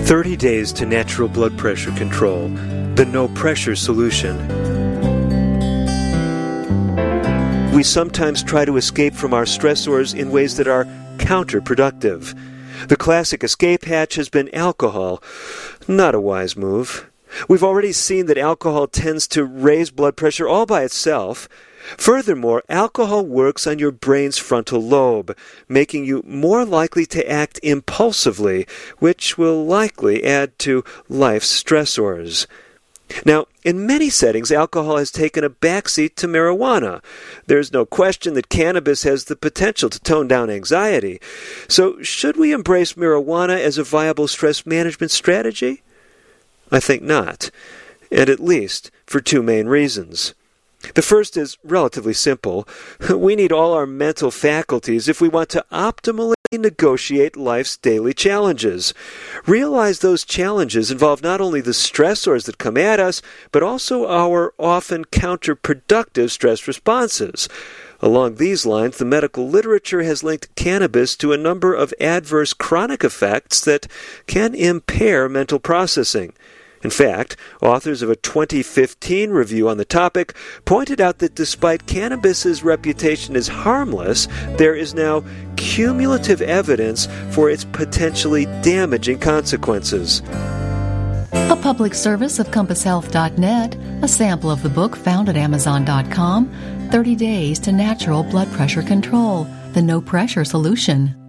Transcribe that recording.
30 Days to Natural Blood Pressure Control, the no-pressure solution. We sometimes try to escape from our stressors in ways that are counterproductive. The classic escape hatch has been alcohol. Not a wise move. We've already seen that alcohol tends to raise blood pressure all by itself. Furthermore, alcohol works on your brain's frontal lobe, making you more likely to act impulsively, which will likely add to life's stressors. Now, in many settings, alcohol has taken a backseat to marijuana. There's no question that cannabis has the potential to tone down anxiety. So, should we embrace marijuana as a viable stress management strategy? I think not, and at least for two main reasons. The first is relatively simple. We need all our mental faculties if we want to optimally negotiate life's daily challenges. Realize those challenges involve not only the stressors that come at us, but also our often counterproductive stress responses. Along these lines, the medical literature has linked cannabis to a number of adverse chronic effects that can impair mental processing. In fact, authors of a 2015 review on the topic pointed out that despite cannabis's reputation as harmless, there is now cumulative evidence for its potentially damaging consequences. A public service of CompassHealth.net, a sample of the book found at Amazon.com, 30 Days to Natural Blood Pressure Control, the No Pressure Solution.